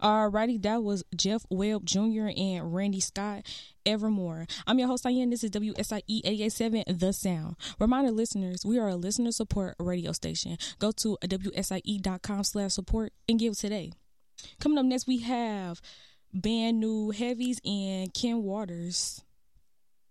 Alrighty, that was Jeff Webb Jr. and Randy Scott, Evermore. I'm your host, Diane. This is WSIE 887, The Sound. Reminder listeners, we are a listener support radio station. Go to WSIE.com/support and give today. Coming up next, we have Band New Heavies and Ken Waters.